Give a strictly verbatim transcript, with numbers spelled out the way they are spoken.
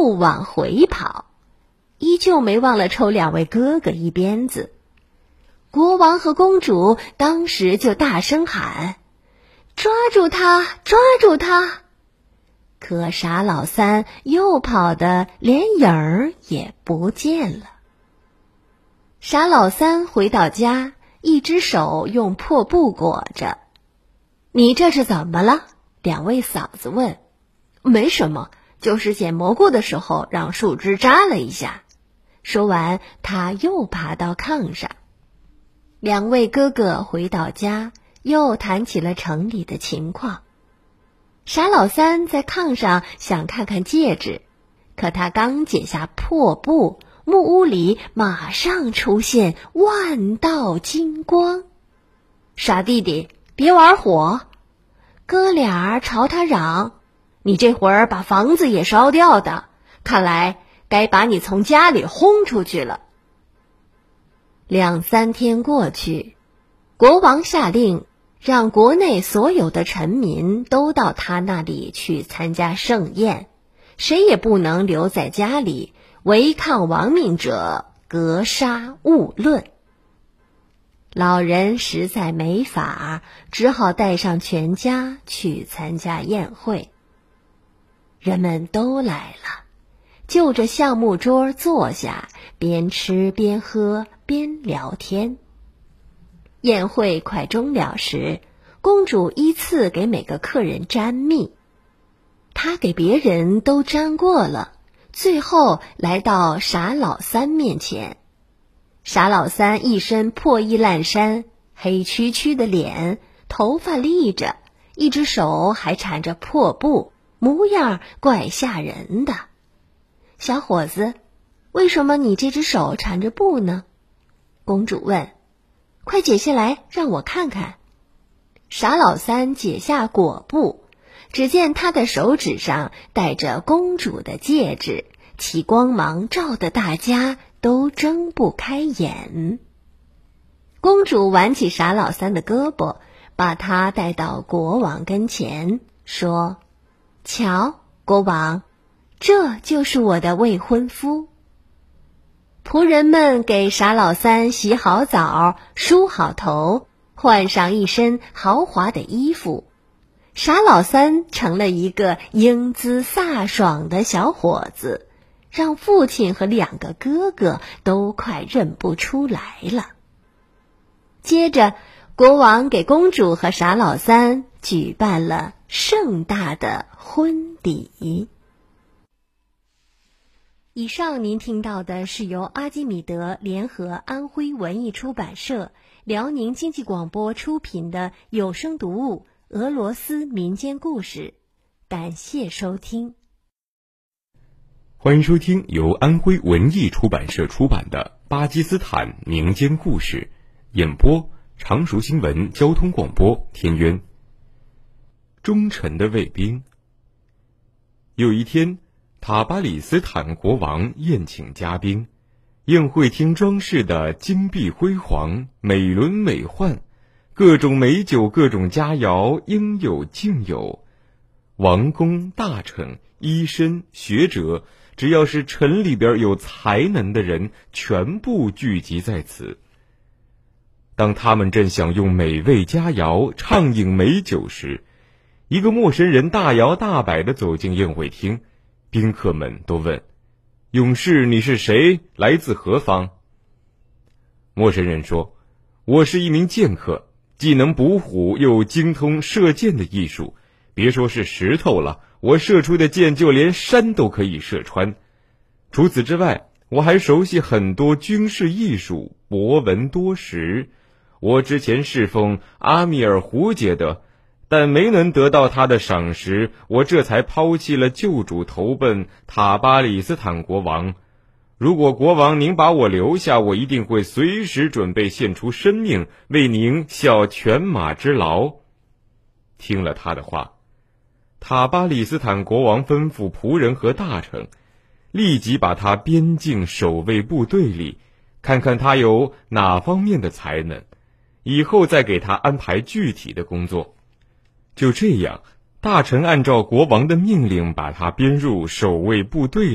步往回跑，依旧没忘了抽两位哥哥一鞭子。国王和公主当时就大声喊：抓住他，抓住他！可傻老三又跑得连影儿也不见了。傻老三回到家，一只手用破布裹着。你这是怎么了？两位嫂子问。没什么，就是捡蘑菇的时候让树枝扎了一下。说完，他又爬到炕上。两位哥哥回到家，又谈起了城里的情况。傻老三在炕上想看看戒指，可他刚解下破布，木屋里马上出现万道金光。傻弟弟，别玩火！哥俩朝他嚷：你这会儿把房子也烧掉的，看来该把你从家里轰出去了。两三天过去，国王下令让国内所有的臣民都到他那里去参加盛宴，谁也不能留在家里，违抗亡命者格杀勿论。老人实在没法，只好带上全家去参加宴会。人们都来了，就着橡木桌坐下，边吃边喝边聊天。宴会快终了时，公主依次给每个客人沾蜜，她给别人都沾过了，最后来到傻老三面前。傻老三一身破衣烂衫，黑黢黢的脸，头发立着，一只手还缠着破布，模样怪吓人的。小伙子，为什么你这只手缠着布呢？公主问。快解下来让我看看。傻老三解下裹布，只见他的手指上戴着公主的戒指，其光芒照得大家都睁不开眼。公主挽起傻老三的胳膊，把他带到国王跟前，说：瞧，国王，这就是我的未婚夫。仆人们给傻老三洗好澡，梳好头，换上一身豪华的衣服。傻老三成了一个英姿飒爽的小伙子，让父亲和两个哥哥都快认不出来了。接着，国王给公主和傻老三举办了盛大的婚礼。以上您听到的是由阿基米德联合安徽文艺出版社、辽宁经济广播出品的有声读物《俄罗斯民间故事》，感谢收听。 欢迎收听由安徽文艺出版社出版的《巴基斯坦民间故事》，演播常熟新闻交通广播天渊。忠诚的卫兵。有一天，塔巴里斯坦国王宴请嘉宾，宴会厅装饰的金碧辉煌，美轮美奂，各种美酒各种佳肴应有尽有。王公大臣、医生、学者，只要是城里边有才能的人，全部聚集在此。当他们正享用美味佳肴，畅饮美酒时，一个陌生人大摇大摆地走进宴会厅。宾客们都问：勇士，你是谁？来自何方？陌生人说：我是一名剑客，既能捕虎又精通射箭的艺术，别说是石头了，我射出的箭就连山都可以射穿。除此之外，我还熟悉很多军事艺术，博闻多识。我之前侍奉阿米尔胡杰的，但没能得到他的赏识，我这才抛弃了旧主，投奔塔巴里斯坦国王。如果国王您把我留下，我一定会随时准备献出生命，为您效犬马之劳。听了他的话，塔巴里斯坦国王吩咐仆人和大臣，立即把他编进守卫部队里，看看他有哪方面的才能，以后再给他安排具体的工作。就这样，大臣按照国王的命令把他编入守卫部队